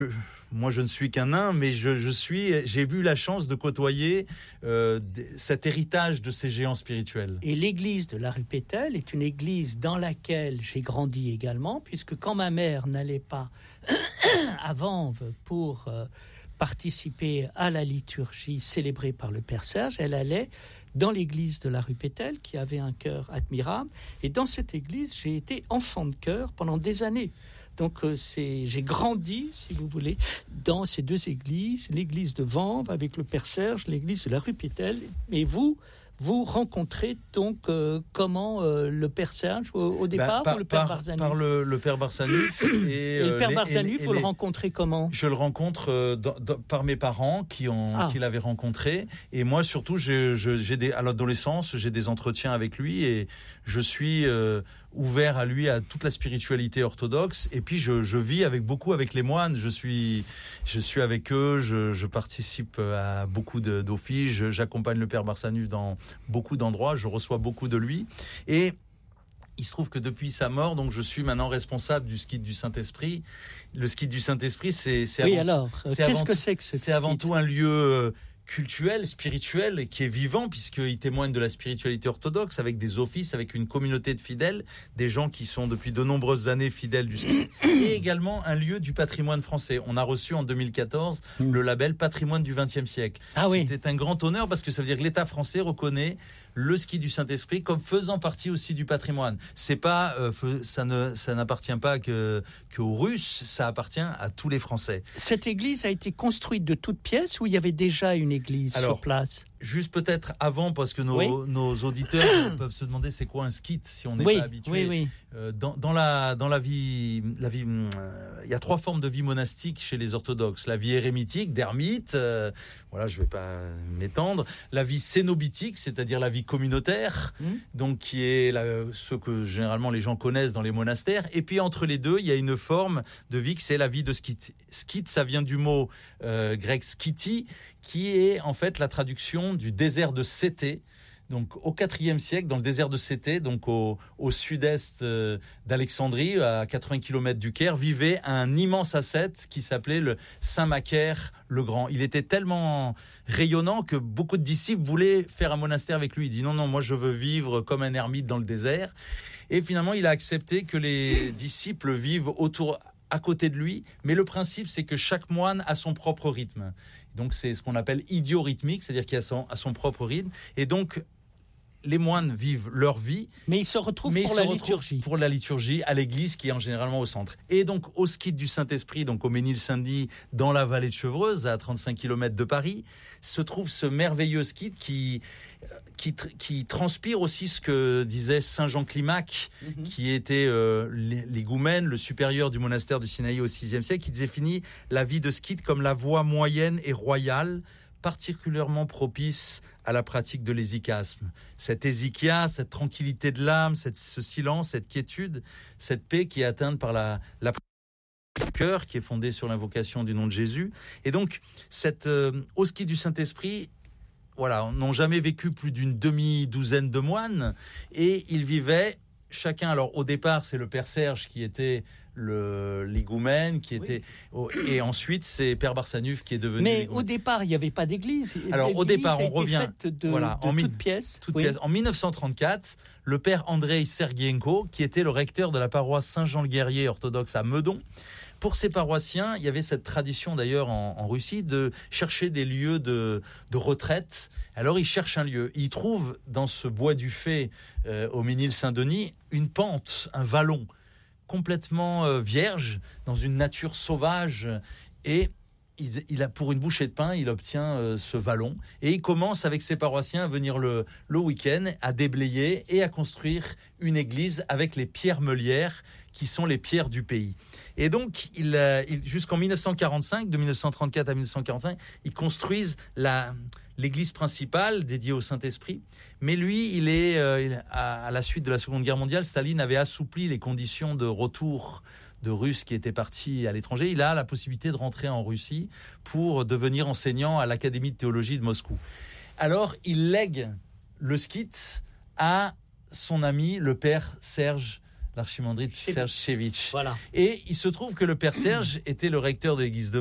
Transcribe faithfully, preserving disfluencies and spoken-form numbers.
Moi, je ne suis qu'un nain, mais je, je suis, j'ai eu la chance de côtoyer euh, cet héritage de ces géants spirituels. Et l'église de la rue Pétel est une église dans laquelle j'ai grandi également, puisque quand ma mère n'allait pas à Vanves pour euh, participer à la liturgie célébrée par le Père Serge, elle allait dans l'église de la rue Pétel, qui avait un chœur admirable. Et dans cette église, j'ai été enfant de chœur pendant des années. Donc euh, c'est, j'ai grandi, si vous voulez, dans ces deux églises, l'église de Vanves avec le Père Serge, l'église de la rue Pétel. Et vous, vous rencontrez donc euh, comment euh, le Père Serge au, au départ, bah, par, ou le Père par, Barsanuph? Par le, le Père Barsanuph. Et, et le Père les, Barsanuph, vous les... le rencontrez comment? Je le rencontre euh, dans, dans, par mes parents qui, ont, ah. qui l'avaient rencontré. Et moi, surtout, j'ai, je, j'ai des, à l'adolescence, j'ai des entretiens avec lui et je suis euh, ouvert à lui, à toute la spiritualité orthodoxe. Et puis, je, je vis avec beaucoup avec les moines. Je suis, je suis avec eux, je, je participe à beaucoup de, d'offices, je, j'accompagne le Père Barsanuph dans beaucoup d'endroits, je reçois beaucoup de lui. Et il se trouve que depuis sa mort, donc je suis maintenant responsable du skit du Saint-Esprit. Le skit du Saint-Esprit, c'est, c'est oui, avant, alors, c'est qu'est-ce avant que tout, c'est que ce C'est avant tout un lieu cultuel, spirituel, qui est vivant, puisqu'il témoigne de la spiritualité orthodoxe, avec des offices, avec une communauté de fidèles, des gens qui sont depuis de nombreuses années fidèles du ski, et également un lieu du patrimoine français. On a reçu en deux mille quatorze mmh. le label Patrimoine du vingtième siècle. Ah oui. C'était un grand honneur, parce que ça veut dire que l'État français reconnaît le ski du Saint-Esprit comme faisant partie aussi du patrimoine. C'est pas, euh, ça ne, ça n'appartient pas que qu'aux Russes, ça appartient à tous les Français. Cette église a été construite de toutes pièces ou il y avait déjà une église Alors, sur place? Juste peut-être avant, parce que nos, oui. nos auditeurs peuvent se demander c'est quoi un skit si on n'est oui, pas habitué. Oui, oui. Euh, dans, dans la dans la vie, la vie, euh, il y a trois formes de vie monastique chez les orthodoxes. La vie érémitique, d'ermite, euh, voilà, je vais pas m'étendre. La vie cénobitique, c'est-à-dire la vie communautaire, mmh. donc qui est la, ce que généralement les gens connaissent dans les monastères. Et puis entre les deux, il y a une forme de vie que c'est la vie de skit. Skit, ça vient du mot euh, grec skiti, qui est en fait la traduction du désert de Sété. Donc au quatrième siècle, dans le désert de Sété, donc au, au sud-est euh, d'Alexandrie, à quatre-vingts kilomètres du Caire, vivait un immense ascète qui s'appelait le Saint Macaire le Grand. Il était tellement rayonnant que beaucoup de disciples voulaient faire un monastère avec lui. Il dit non, non, moi je veux vivre comme un ermite dans le désert. Et finalement, il a accepté que les disciples vivent autour, à côté de lui. Mais le principe, c'est que chaque moine a son propre rythme. Donc c'est ce qu'on appelle idiorhythmique, c'est-à-dire qu'il a son, a son propre rythme. Et donc, les moines vivent leur vie. Mais ils se retrouvent pour la liturgie. Pour la liturgie, à l'église qui est en généralement au centre. Et donc, au skit du Saint-Esprit, donc au Ménil-Saint-Denis, dans la vallée de Chevreuse, à trente-cinq kilomètres de Paris, se trouve ce merveilleux skit qui, qui, qui transpire aussi ce que disait Saint Jean Climac, mm-hmm. qui était euh, l'égoumène, le supérieur du monastère du Sinaï au sixième siècle, qui définit la vie de skit comme la voie moyenne et royale, particulièrement propice à la pratique de l'hésychasme. Cette hésychia, cette tranquillité de l'âme, cette, ce silence, cette quiétude, cette paix qui est atteinte par la, la du cœur, qui est fondée sur l'invocation du nom de Jésus. Et donc, cette euh, au ski du Saint-Esprit, voilà, n'ont jamais vécu plus d'une demi-douzaine de moines, et ils vivaient chacun. Alors, au départ, c'est le Père Serge qui était le l'égoumène, qui était oui. et ensuite c'est Père Barsanuph qui est devenu. Mais l'égoumène. Au départ, il n'y avait pas d'église. Alors l'église au départ, on revient de, voilà de en toutes pièces. Toute oui. pièce. En dix-neuf cent trente-quatre, le Père Andrei Sergienko, qui était le recteur de la paroisse Saint-Jean-le-Guerrier orthodoxe à Meudon. Pour ces paroissiens, il y avait cette tradition d'ailleurs en, en Russie de chercher des lieux de, de retraite. Alors ils cherchent un lieu. Ils trouvent dans ce bois du Fay, euh, au Ménil-Saint-Denis, une pente, un vallon complètement euh, vierge, dans une nature sauvage. Et il, il a, pour une bouchée de pain, il obtient euh, ce vallon. Et il commence avec ses paroissiens à venir le, le week-end, à déblayer et à construire une église avec les pierres meulières, qui sont les pierres du pays. Et donc, il, euh, il, jusqu'en dix-neuf cent quarante-cinq, de dix-neuf cent trente-quatre à dix-neuf cent quarante-cinq, ils construisent la, l'église principale dédiée au Saint-Esprit. Mais lui, il est, euh, il, à, à la suite de la Seconde Guerre mondiale, Staline avait assoupli les conditions de retour de Russes qui étaient partis à l'étranger. Il a la possibilité de rentrer en Russie pour devenir enseignant à l'Académie de théologie de Moscou. Alors, il lègue le skit à son ami, le Père Serge l'archimandrite Serge Chevitch. Voilà. Et il se trouve que le père Serge était le recteur de l'église de